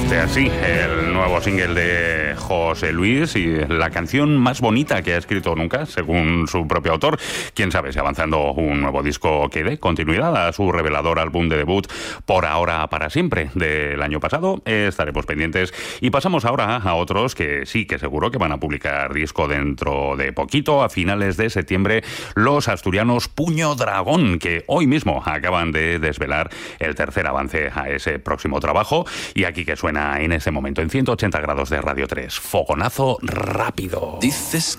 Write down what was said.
Este así, el nuevo single de José Luis y la canción más bonita que ha escrito nunca, según su propio autor. Quién sabe si avanzando un nuevo disco que dé continuidad a su revelador álbum de debut Por ahora para siempre del año pasado. Estaremos pendientes y pasamos ahora a otros que sí que seguro que van a publicar disco dentro de poquito, a finales de septiembre, los asturianos Puño Dragón, que hoy mismo acaban de desvelar el tercer avance a ese próximo trabajo. Y aquí que suena en este momento en 180 grados de Radio 3, Fogonazo Rápido. Dices